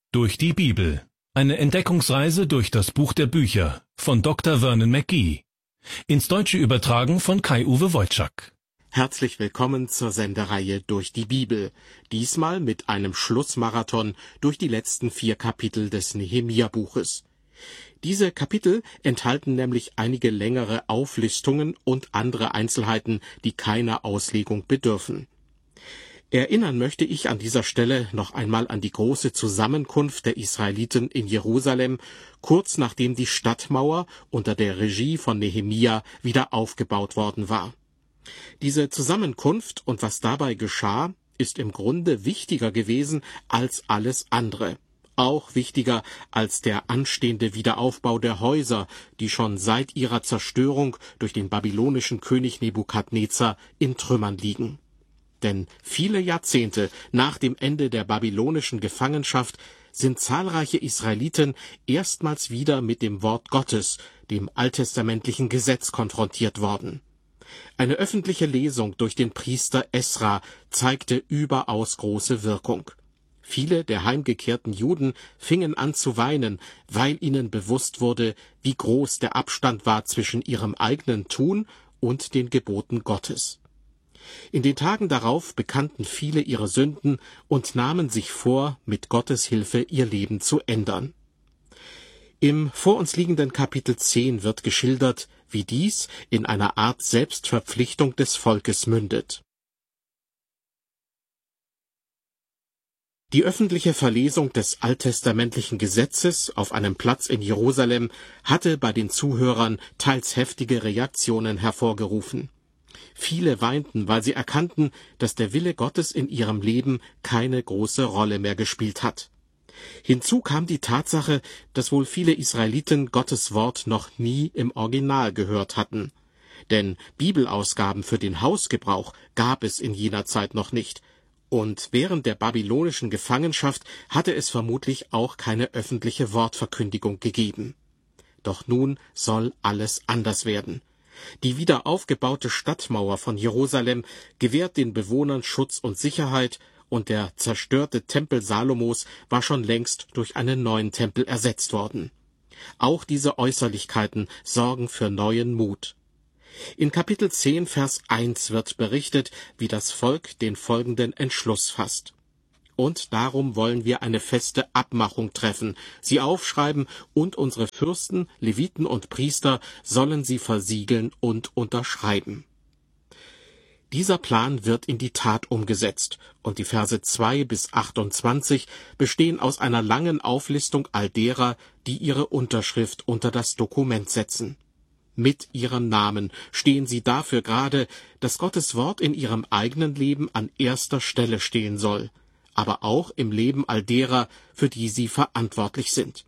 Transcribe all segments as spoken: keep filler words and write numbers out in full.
Durch die Bibel. Eine Entdeckungsreise durch das Buch der Bücher von Doktor Vernon McGee. Ins Deutsche übertragen von Kai-Uwe Wojczak. Herzlich willkommen zur Sendereihe Durch die Bibel. Diesmal mit einem Schlussmarathon durch die letzten vier Kapitel des Nehemia-Buches. Diese Kapitel enthalten nämlich einige längere Auflistungen und andere Einzelheiten, die keiner Auslegung bedürfen. Erinnern möchte ich an dieser Stelle noch einmal an die große Zusammenkunft der Israeliten in Jerusalem, kurz nachdem die Stadtmauer unter der Regie von Nehemia wieder aufgebaut worden war. Diese Zusammenkunft und was dabei geschah, ist im Grunde wichtiger gewesen als alles andere. Auch wichtiger als der anstehende Wiederaufbau der Häuser, die schon seit ihrer Zerstörung durch den babylonischen König Nebukadnezar in Trümmern liegen. Denn viele Jahrzehnte nach dem Ende der babylonischen Gefangenschaft sind zahlreiche Israeliten erstmals wieder mit dem Wort Gottes, dem alttestamentlichen Gesetz, konfrontiert worden. Eine öffentliche Lesung durch den Priester Esra zeigte überaus große Wirkung. Viele der heimgekehrten Juden fingen an zu weinen, weil ihnen bewusst wurde, wie groß der Abstand war zwischen ihrem eigenen Tun und den Geboten Gottes. In den Tagen darauf bekannten viele ihre Sünden und nahmen sich vor, mit Gottes Hilfe ihr Leben zu ändern. Im vor uns liegenden Kapitel zehn wird geschildert, wie dies in einer Art Selbstverpflichtung des Volkes mündet. Die öffentliche Verlesung des alttestamentlichen Gesetzes auf einem Platz in Jerusalem hatte bei den Zuhörern teils heftige Reaktionen hervorgerufen. Viele weinten, weil sie erkannten, dass der Wille Gottes in ihrem Leben keine große Rolle mehr gespielt hat. Hinzu kam die Tatsache, dass wohl viele Israeliten Gottes Wort noch nie im Original gehört hatten. Denn Bibelausgaben für den Hausgebrauch gab es in jener Zeit noch nicht. Und während der babylonischen Gefangenschaft hatte es vermutlich auch keine öffentliche Wortverkündigung gegeben. Doch nun soll alles anders werden. Die wieder aufgebaute Stadtmauer von Jerusalem gewährt den Bewohnern Schutz und Sicherheit, und der zerstörte Tempel Salomos war schon längst durch einen neuen Tempel ersetzt worden. Auch diese Äußerlichkeiten sorgen für neuen Mut. In Kapitel zehn, Vers eins wird berichtet, wie das Volk den folgenden Entschluss fasst. Und darum wollen wir eine feste Abmachung treffen, sie aufschreiben, und unsere Fürsten, Leviten und Priester sollen sie versiegeln und unterschreiben. Dieser Plan wird in die Tat umgesetzt, und die Verse zwei bis achtundzwanzig bestehen aus einer langen Auflistung all derer, die ihre Unterschrift unter das Dokument setzen. Mit ihrem Namen stehen sie dafür gerade, dass Gottes Wort in ihrem eigenen Leben an erster Stelle stehen soll, aber auch im Leben all derer, für die sie verantwortlich sind.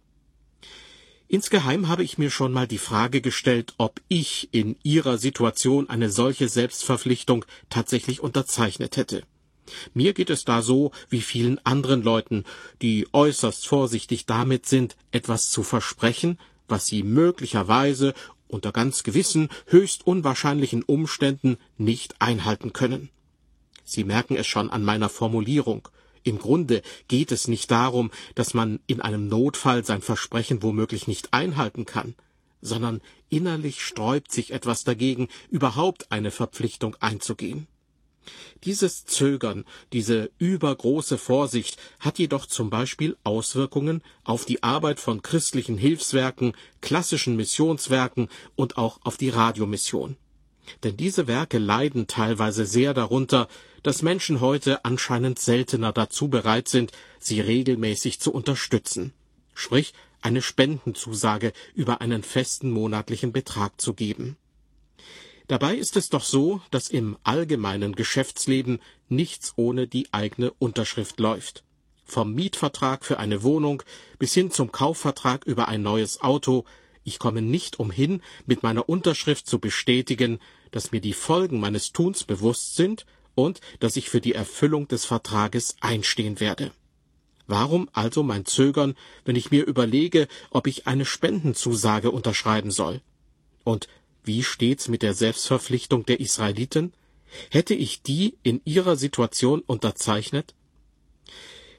Insgeheim habe ich mir schon mal die Frage gestellt, ob ich in ihrer Situation eine solche Selbstverpflichtung tatsächlich unterzeichnet hätte. Mir geht es da so wie vielen anderen Leuten, die äußerst vorsichtig damit sind, etwas zu versprechen, was sie möglicherweise unter ganz gewissen, höchst unwahrscheinlichen Umständen nicht einhalten können. Sie merken es schon an meiner Formulierung. Im Grunde geht es nicht darum, dass man in einem Notfall sein Versprechen womöglich nicht einhalten kann, sondern innerlich sträubt sich etwas dagegen, überhaupt eine Verpflichtung einzugehen. Dieses Zögern, diese übergroße Vorsicht hat jedoch zum Beispiel Auswirkungen auf die Arbeit von christlichen Hilfswerken, klassischen Missionswerken und auch auf die Radiomission. Denn diese Werke leiden teilweise sehr darunter, dass Menschen heute anscheinend seltener dazu bereit sind, sie regelmäßig zu unterstützen. Sprich, eine Spendenzusage über einen festen monatlichen Betrag zu geben. Dabei ist es doch so, dass im allgemeinen Geschäftsleben nichts ohne die eigene Unterschrift läuft. Vom Mietvertrag für eine Wohnung bis hin zum Kaufvertrag über ein neues Auto. Ich komme nicht umhin, mit meiner Unterschrift zu bestätigen, dass mir die Folgen meines Tuns bewusst sind und dass ich für die Erfüllung des Vertrages einstehen werde. Warum also mein Zögern, wenn ich mir überlege, ob ich eine Spendenzusage unterschreiben soll? Und wie steht's mit der Selbstverpflichtung der Israeliten? Hätte ich die in ihrer Situation unterzeichnet?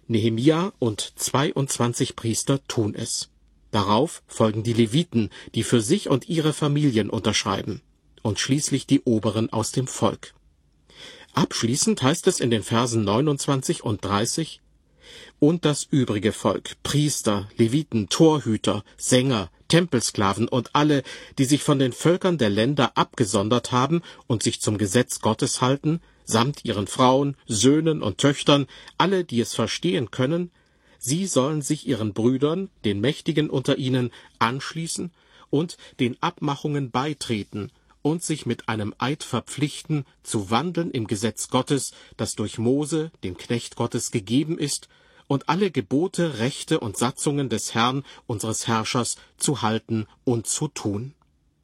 Nehemia und zweiundzwanzig Priester tun es. Darauf folgen die Leviten, die für sich und ihre Familien unterschreiben. Und schließlich die Oberen aus dem Volk. Abschließend heißt es in den Versen neunundzwanzig und dreißig: Und das übrige Volk, Priester, Leviten, Torhüter, Sänger, Tempelsklaven und alle, die sich von den Völkern der Länder abgesondert haben und sich zum Gesetz Gottes halten, samt ihren Frauen, Söhnen und Töchtern, alle, die es verstehen können, sie sollen sich ihren Brüdern, den Mächtigen unter ihnen, anschließen und den Abmachungen beitreten und sich mit einem Eid verpflichten, zu wandeln im Gesetz Gottes, das durch Mose, dem Knecht Gottes, gegeben ist, und alle Gebote, Rechte und Satzungen des Herrn, unseres Herrschers, zu halten und zu tun.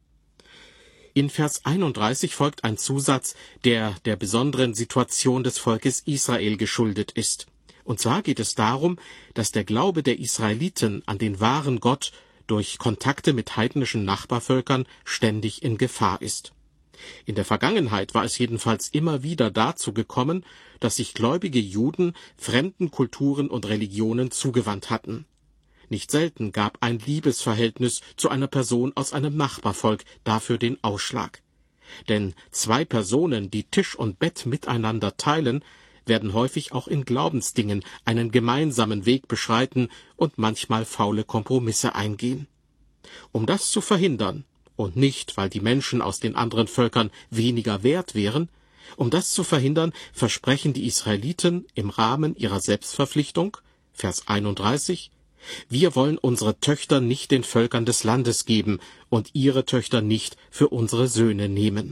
In Vers einunddreißig folgt ein Zusatz, der der besonderen Situation des Volkes Israel geschuldet ist. Und zwar geht es darum, dass der Glaube der Israeliten an den wahren Gott durch Kontakte mit heidnischen Nachbarvölkern ständig in Gefahr ist. In der Vergangenheit war es jedenfalls immer wieder dazu gekommen, dass sich gläubige Juden fremden Kulturen und Religionen zugewandt hatten. Nicht selten gab ein Liebesverhältnis zu einer Person aus einem Nachbarvolk dafür den Ausschlag. Denn zwei Personen, die Tisch und Bett miteinander teilen, werden häufig auch in Glaubensdingen einen gemeinsamen Weg beschreiten und manchmal faule Kompromisse eingehen. Um das zu verhindern, und nicht, weil die Menschen aus den anderen Völkern weniger wert wären, um das zu verhindern, versprechen die Israeliten im Rahmen ihrer Selbstverpflichtung, Vers einunddreißig, wir wollen unsere Töchter nicht den Völkern des Landes geben und ihre Töchter nicht für unsere Söhne nehmen.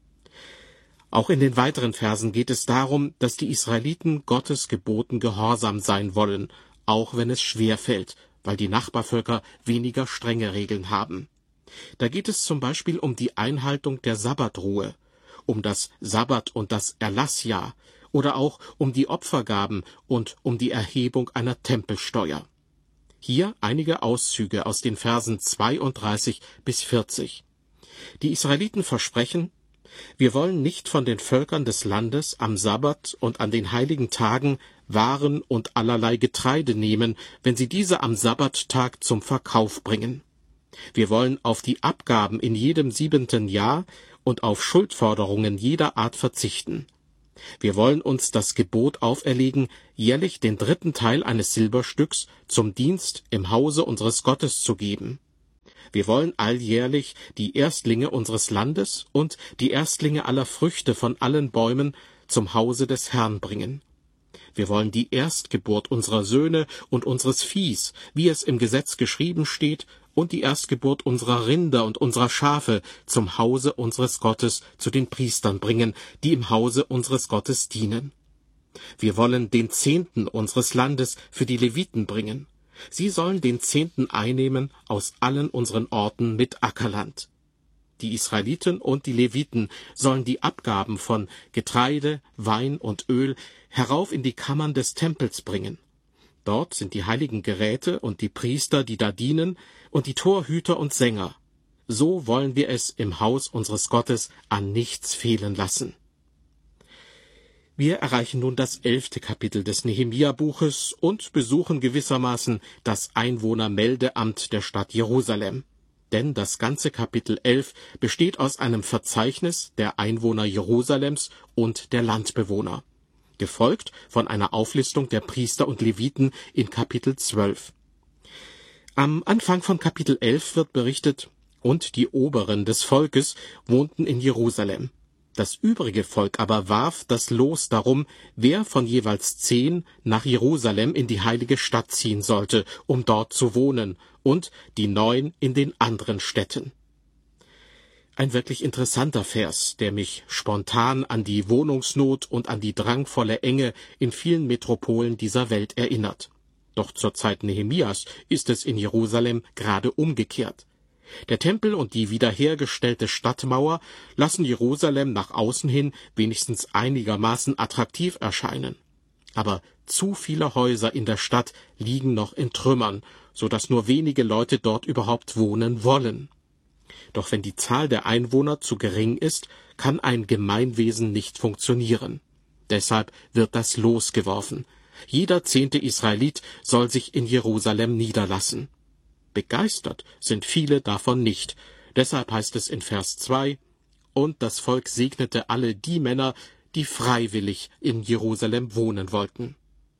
Auch in den weiteren Versen geht es darum, dass die Israeliten Gottes Geboten gehorsam sein wollen, auch wenn es schwer fällt, weil die Nachbarvölker weniger strenge Regeln haben. Da geht es zum Beispiel um die Einhaltung der Sabbatruhe, um das Sabbat- und das Erlassjahr oder auch um die Opfergaben und um die Erhebung einer Tempelsteuer. Hier einige Auszüge aus den Versen zweiunddreißig bis vierzig. Die Israeliten versprechen: Wir wollen nicht von den Völkern des Landes am Sabbat und an den heiligen Tagen Waren und allerlei Getreide nehmen, wenn sie diese am Sabbattag zum Verkauf bringen. Wir wollen auf die Abgaben in jedem siebenten Jahr und auf Schuldforderungen jeder Art verzichten. Wir wollen uns das Gebot auferlegen, jährlich den dritten Teil eines Silberstücks zum Dienst im Hause unseres Gottes zu geben. Wir wollen alljährlich die Erstlinge unseres Landes und die Erstlinge aller Früchte von allen Bäumen zum Hause des Herrn bringen. Wir wollen die Erstgeburt unserer Söhne und unseres Viehs, wie es im Gesetz geschrieben steht, und die Erstgeburt unserer Rinder und unserer Schafe zum Hause unseres Gottes zu den Priestern bringen, die im Hause unseres Gottes dienen. Wir wollen den Zehnten unseres Landes für die Leviten bringen. Sie sollen den Zehnten einnehmen aus allen unseren Orten mit Ackerland. Die Israeliten und die Leviten sollen die Abgaben von Getreide, Wein und Öl herauf in die Kammern des Tempels bringen. Dort sind die heiligen Geräte und die Priester, die da dienen, und die Torhüter und Sänger. So wollen wir es im Haus unseres Gottes an nichts fehlen lassen. Wir erreichen nun das elfte Kapitel des Nehemia-Buches und besuchen gewissermaßen das Einwohnermeldeamt der Stadt Jerusalem. Denn das ganze Kapitel elf besteht aus einem Verzeichnis der Einwohner Jerusalems und der Landbewohner, gefolgt von einer Auflistung der Priester und Leviten in Kapitel zwölf. Am Anfang von Kapitel elf wird berichtet: Und die Oberen des Volkes wohnten in Jerusalem. Das übrige Volk aber warf das Los darum, wer von jeweils zehn nach Jerusalem in die heilige Stadt ziehen sollte, um dort zu wohnen, und die neun in den anderen Städten. Ein wirklich interessanter Vers, der mich spontan an die Wohnungsnot und an die drangvolle Enge in vielen Metropolen dieser Welt erinnert. Doch zur Zeit Nehemias ist es in Jerusalem gerade umgekehrt. Der Tempel und die wiederhergestellte Stadtmauer lassen Jerusalem nach außen hin wenigstens einigermaßen attraktiv erscheinen. Aber zu viele Häuser in der Stadt liegen noch in Trümmern, so dass nur wenige Leute dort überhaupt wohnen wollen. Doch wenn die Zahl der Einwohner zu gering ist, kann ein Gemeinwesen nicht funktionieren. Deshalb wird das Los geworfen. Jeder zehnte Israelit soll sich in Jerusalem niederlassen. Begeistert sind viele davon nicht. Deshalb heißt es in Vers zwei, und das Volk segnete alle die Männer, die freiwillig in Jerusalem wohnen wollten.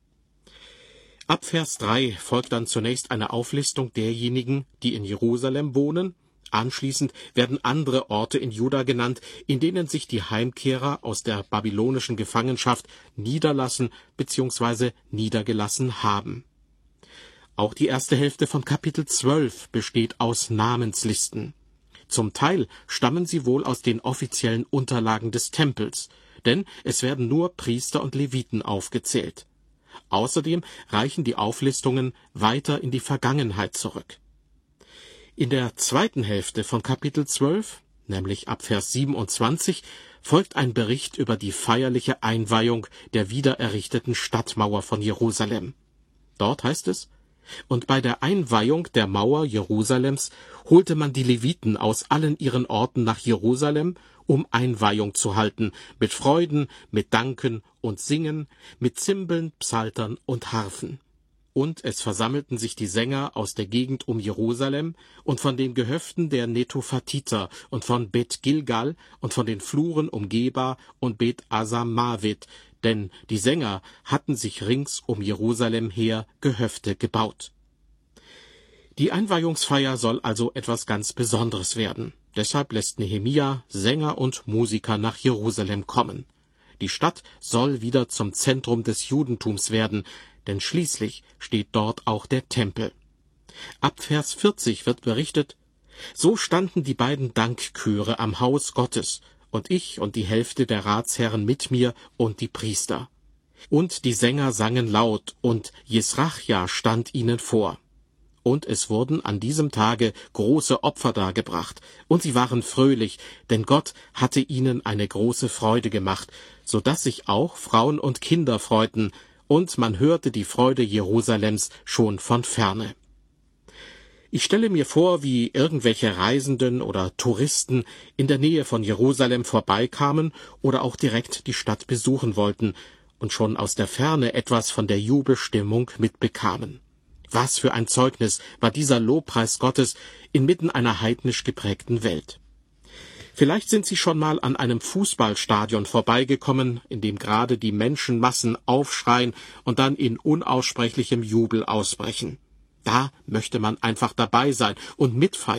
Ab Vers drei folgt dann zunächst eine Auflistung derjenigen, die in Jerusalem wohnen. Anschließend werden andere Orte in Juda genannt, in denen sich die Heimkehrer aus der babylonischen Gefangenschaft niederlassen bzw. niedergelassen haben. Auch die erste Hälfte von Kapitel zwölf besteht aus Namenslisten. Zum Teil stammen sie wohl aus den offiziellen Unterlagen des Tempels, denn es werden nur Priester und Leviten aufgezählt. Außerdem reichen die Auflistungen weiter in die Vergangenheit zurück. In der zweiten Hälfte von Kapitel zwölf, nämlich ab Vers siebenundzwanzig, folgt ein Bericht über die feierliche Einweihung der wiedererrichteten Stadtmauer von Jerusalem. Dort heißt es: Und bei der Einweihung der Mauer Jerusalems holte man die Leviten aus allen ihren Orten nach Jerusalem, um Einweihung zu halten, mit Freuden, mit Danken und Singen, mit Zimbeln, Psaltern und Harfen. Und es versammelten sich die Sänger aus der Gegend um Jerusalem und von den Gehöften der Netophatiter und von Bet Gilgal und von den Fluren um Geba und Bet Asamavit, denn die Sänger hatten sich rings um Jerusalem her Gehöfte gebaut. Die Einweihungsfeier soll also etwas ganz Besonderes werden. Deshalb lässt Nehemia Sänger und Musiker nach Jerusalem kommen. Die Stadt soll wieder zum Zentrum des Judentums werden, denn schließlich steht dort auch der Tempel. Ab Vers vierzig wird berichtet: So standen die beiden Dankchöre am Haus Gottes, und ich und die Hälfte der Ratsherren mit mir und die Priester. Und die Sänger sangen laut, und Jesrachja stand ihnen vor. Und es wurden an diesem Tage große Opfer dargebracht, und sie waren fröhlich, denn Gott hatte ihnen eine große Freude gemacht, so dass sich auch Frauen und Kinder freuten, und man hörte die Freude Jerusalems schon von ferne. Ich stelle mir vor, wie irgendwelche Reisenden oder Touristen in der Nähe von Jerusalem vorbeikamen oder auch direkt die Stadt besuchen wollten und schon aus der Ferne etwas von der Jubelstimmung mitbekamen. Was für ein Zeugnis war dieser Lobpreis Gottes inmitten einer heidnisch geprägten Welt. Vielleicht sind Sie schon mal an einem Fußballstadion vorbeigekommen, in dem gerade die Menschenmassen aufschreien und dann in unaussprechlichem Jubel ausbrechen. Da möchte man einfach dabei sein und mitfeiern.